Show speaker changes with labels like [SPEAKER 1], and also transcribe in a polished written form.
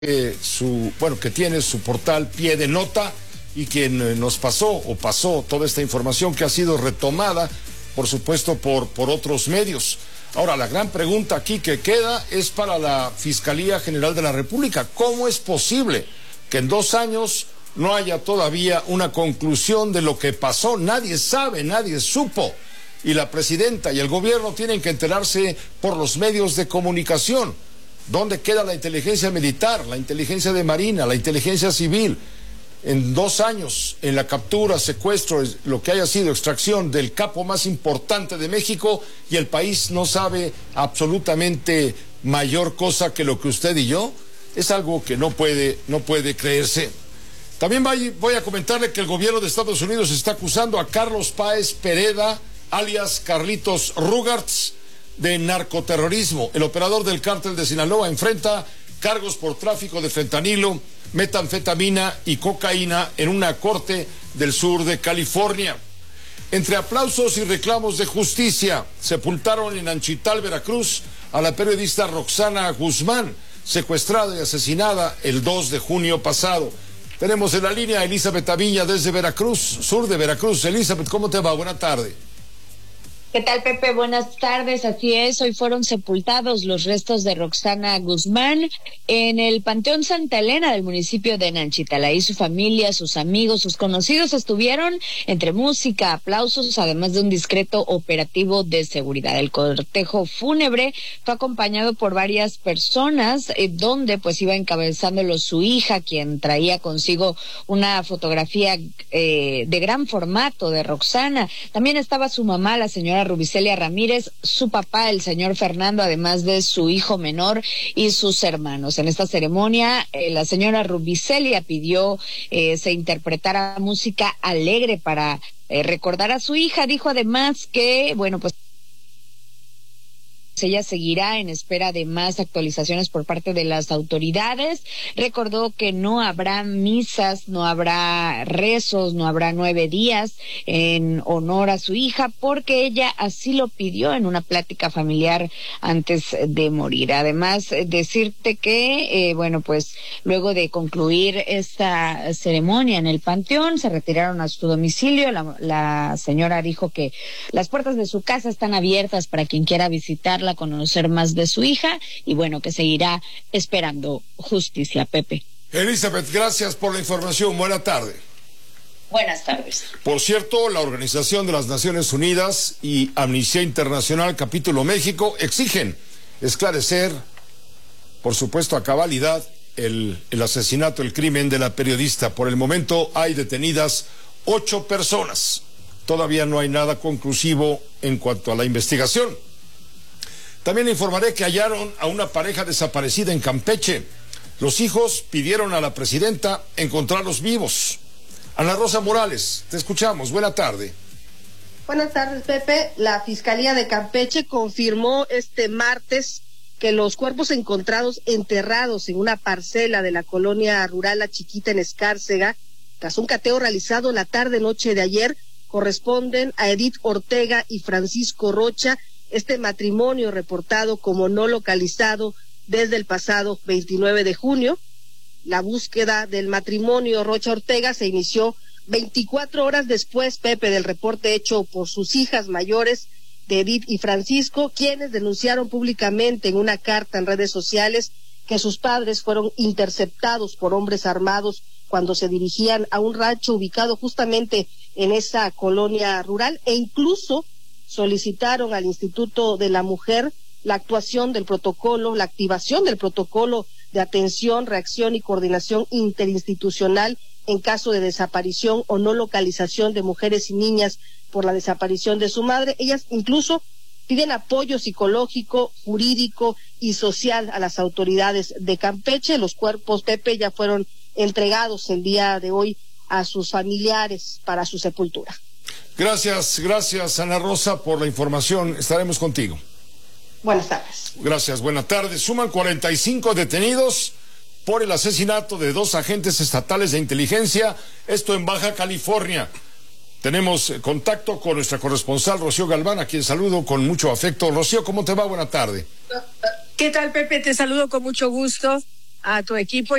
[SPEAKER 1] que tiene su portal Pie de Nota y quien nos pasó toda esta información que ha sido retomada, por supuesto, por otros medios. Ahora, la gran pregunta aquí que queda es para la Fiscalía General de la República. ¿Cómo es posible que en 2 años no haya todavía una conclusión de lo que pasó? Nadie sabe, nadie supo. Y la presidenta y el gobierno tienen que enterarse por los medios de comunicación. ¿Dónde queda la inteligencia militar, la inteligencia de Marina, la inteligencia civil? En 2 años, en la captura, secuestro, lo que haya sido extracción del capo más importante de México, y el país no sabe absolutamente mayor cosa que lo que usted y yo, es algo que no puede creerse. También voy a comentarle que el gobierno de Estados Unidos está acusando a Carlos Páez Pereda, alias Carlitos Rugartz, de narcoterrorismo. El operador del cártel de Sinaloa enfrenta cargos por tráfico de fentanilo, metanfetamina y cocaína en una corte del sur de California. Entre aplausos y reclamos de justicia, sepultaron en Anchital, Veracruz, a la periodista Roxana Guzmán, secuestrada y asesinada el 2 de junio pasado. Tenemos en la línea a Elizabeth Aviña desde Veracruz, sur de Veracruz. Elizabeth, ¿cómo te va? Buena tarde.
[SPEAKER 2] ¿Qué tal, Pepe? Buenas tardes. Así es, hoy fueron sepultados los restos de Roxana Guzmán en el Panteón Santa Elena del municipio de Nanchital. Ahí su familia, sus amigos, sus conocidos estuvieron entre música, aplausos, además de un discreto operativo de seguridad. El cortejo fúnebre fue acompañado por varias personas, donde pues iba encabezándolo su hija, quien traía consigo una fotografía de gran formato de Roxana. También estaba su mamá, la señora Rubicelia Ramírez, su papá, el señor Fernando, además de su hijo menor y sus hermanos. En esta ceremonia, la señora Rubicelia pidió se interpretara música alegre para recordar a su hija. Dijo además que, bueno, pues ella seguirá en espera de más actualizaciones por parte de las autoridades. Recordó que no habrá misas, no habrá rezos, no habrá 9 días en honor a su hija, porque ella así lo pidió en una plática familiar antes de morir. Además, decirte que, bueno, pues luego de concluir esta ceremonia en el panteón, se retiraron a su domicilio. La señora dijo que las puertas de su casa están abiertas para quien quiera visitarla, conocer más de su hija, y bueno, que seguirá esperando justicia. Pepe.
[SPEAKER 1] Elizabeth, gracias por la información. Buena tarde.
[SPEAKER 2] Buenas tardes.
[SPEAKER 1] Por cierto, la Organización de las Naciones Unidas y Amnistía Internacional Capítulo México exigen esclarecer, por supuesto a cabalidad, el asesinato, el crimen de la periodista. Por el momento hay detenidas 8 personas. Todavía no hay nada conclusivo en cuanto a la investigación. También informaré que hallaron a una pareja desaparecida en Campeche. Los hijos pidieron a la presidenta encontrarlos vivos. Ana Rosa Morales, te escuchamos. Buena tarde.
[SPEAKER 3] Buenas tardes, Pepe. La Fiscalía de Campeche confirmó este martes que los cuerpos encontrados enterrados en una parcela de la colonia rural La Chiquita en Escárcega, tras un cateo realizado la tarde-noche de ayer, corresponden a Edith Ortega y Francisco Rocha. Este matrimonio reportado como no localizado desde el pasado 29 de junio. La búsqueda del matrimonio Rocha Ortega se inició 24 horas después, Pepe, del reporte hecho por sus hijas mayores de Edith y Francisco, quienes denunciaron públicamente en una carta en redes sociales que sus padres fueron interceptados por hombres armados cuando se dirigían a un rancho ubicado justamente en esa colonia rural, e incluso solicitaron al Instituto de la Mujer la actuación del protocolo, la activación del protocolo de atención, reacción y coordinación interinstitucional en caso de desaparición o no localización de mujeres y niñas por la desaparición de su madre. Ellas incluso piden apoyo psicológico, jurídico y social a las autoridades de Campeche. Los cuerpos, Pepe, ya fueron entregados el día de hoy a sus familiares para su sepultura.
[SPEAKER 1] Gracias, Ana Rosa, por la información. Estaremos contigo.
[SPEAKER 3] Buenas tardes.
[SPEAKER 1] Gracias, buenas tardes. Suman 45 detenidos por el asesinato de 2 agentes estatales de inteligencia, esto en Baja California. Tenemos contacto con nuestra corresponsal Rocío Galván, a quien saludo con mucho afecto. Rocío, ¿cómo te va? Buena tarde.
[SPEAKER 4] ¿Qué tal, Pepe? Te saludo con mucho gusto. a tu equipo